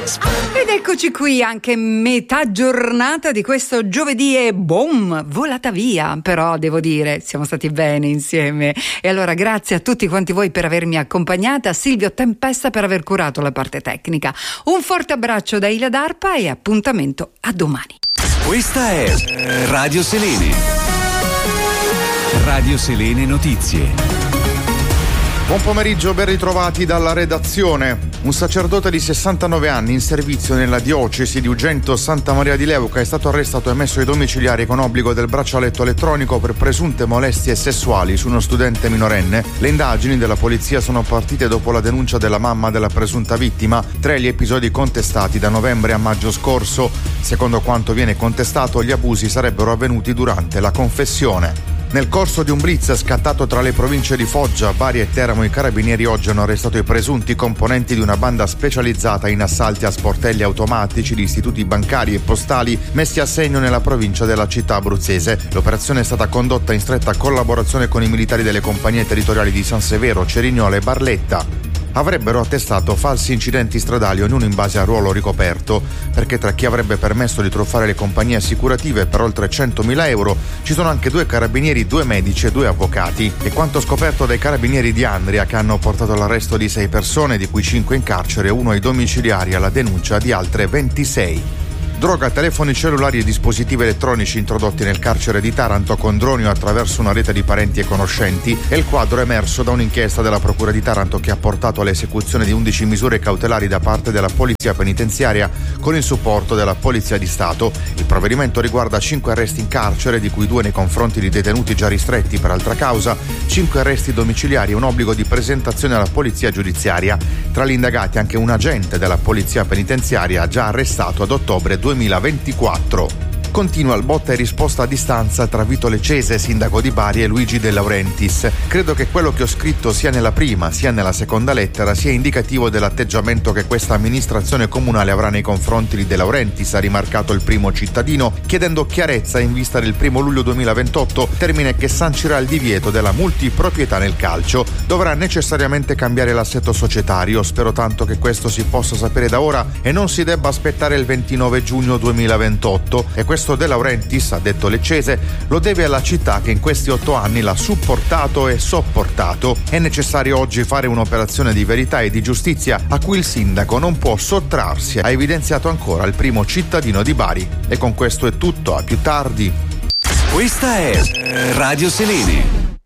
Ed eccoci qui, anche metà giornata di questo giovedì e boom, volata via. Però devo dire, siamo stati bene insieme. E allora grazie a tutti quanti voi per avermi accompagnata, a Silvio Tempesta per aver curato la parte tecnica. Un forte abbraccio da Ila D'Arpa e appuntamento a domani. Questa è Radio Selene. Radio Selene Notizie. Buon pomeriggio, ben ritrovati dalla redazione. Un sacerdote di 69 anni in servizio nella diocesi di Ugento Santa Maria di Leuca è stato arrestato e messo ai domiciliari con obbligo del braccialetto elettronico per presunte molestie sessuali su uno studente minorenne. Le indagini della polizia sono partite dopo la denuncia della mamma della presunta vittima. 3 gli episodi contestati da novembre a maggio scorso. Secondo quanto viene contestato, gli abusi sarebbero avvenuti durante la confessione. Nel corso di un blitz scattato tra le province di Foggia, Bari e Teramo, i carabinieri oggi hanno arrestato i presunti componenti di una banda specializzata in assalti a sportelli automatici di istituti bancari e postali messi a segno nella provincia della città abruzzese. L'operazione è stata condotta in stretta collaborazione con i militari delle compagnie territoriali di San Severo, Cerignola e Barletta. Avrebbero attestato falsi incidenti stradali, ognuno in base al ruolo ricoperto, perché tra chi avrebbe permesso di truffare le compagnie assicurative per oltre 100.000 euro ci sono anche 2 carabinieri, 2 medici e 2 avvocati. E quanto scoperto dai carabinieri di Andria, che hanno portato all'arresto di 6 persone, di cui 5 in carcere e 1 ai domiciliari, alla denuncia di altre 26. Droga, telefoni cellulari e dispositivi elettronici introdotti nel carcere di Taranto con droni o attraverso una rete di parenti e conoscenti è il quadro emerso da un'inchiesta della Procura di Taranto che ha portato all'esecuzione di 11 misure cautelari da parte della Polizia Penitenziaria con il supporto della Polizia di Stato. Il provvedimento riguarda 5 arresti in carcere, di cui 2 nei confronti di detenuti già ristretti per altra causa, 5 arresti domiciliari e un obbligo di presentazione alla Polizia Giudiziaria. Tra gli indagati anche un agente della Polizia Penitenziaria già arrestato ad ottobre 2024. Continua il botta e risposta a distanza tra Vito Lecese, sindaco di Bari, e Luigi De Laurentiis. Credo che quello che ho scritto sia nella prima sia nella seconda lettera sia indicativo dell'atteggiamento che questa amministrazione comunale avrà nei confronti di De Laurentiis, ha rimarcato il primo cittadino, chiedendo chiarezza in vista del 1 luglio 2028, termine che sancirà il divieto della multiproprietà nel calcio. Dovrà necessariamente cambiare l'assetto societario. Spero tanto che questo si possa sapere da ora e non si debba aspettare il 29 giugno 2028. E questo De Laurentiis, ha detto Lecese, lo deve alla città che in questi 8 anni l'ha supportato e sopportato. È necessario oggi fare un'operazione di verità e di giustizia a cui il sindaco non può sottrarsi, ha evidenziato ancora il primo cittadino di Bari. E con questo è tutto, a più tardi. Questa è Radio Selene.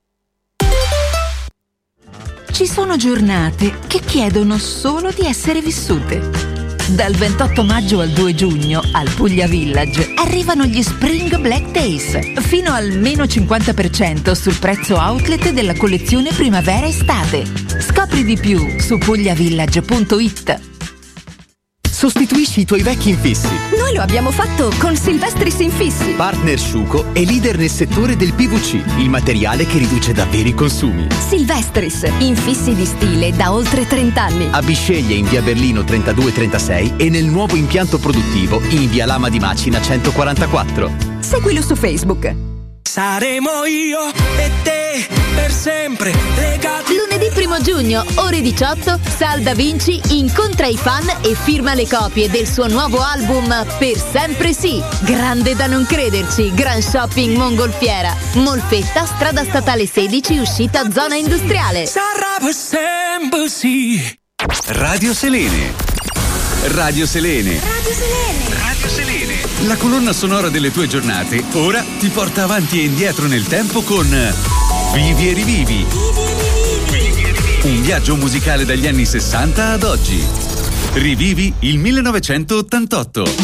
Ci sono giornate che chiedono solo di essere vissute. Dal 28 maggio al 2 giugno al Puglia Village arrivano gli Spring Black Days, fino al meno 50% sul prezzo outlet della collezione primavera-estate. Scopri di più su pugliavillage.it. Sostituisci i tuoi vecchi infissi. Noi lo abbiamo fatto con Silvestris Infissi. Partner Sciuco e leader nel settore del PVC, il materiale che riduce davvero i consumi. Silvestris, infissi di stile da oltre 30 anni. A Bisceglie in via Berlino 3236 e nel nuovo impianto produttivo in via Lama di Macina 144. Seguilo su Facebook. Saremo io e te per sempre legati. Lunedì 1 giugno, ore 18, Sal Da Vinci incontra i fan e firma le copie del suo nuovo album Per Sempre Sì. Grande da non crederci, Gran Shopping Mongolfiera, Molfetta, strada statale 16, uscita zona industriale. Sarà per sempre sì. Radio Selene. Radio Selene. Radio Selene. Radio Selene. La colonna sonora delle tue giornate ora ti porta avanti e indietro nel tempo con Vivi e Rivivi. Un viaggio musicale dagli anni 60 ad oggi. Rivivi il 1988.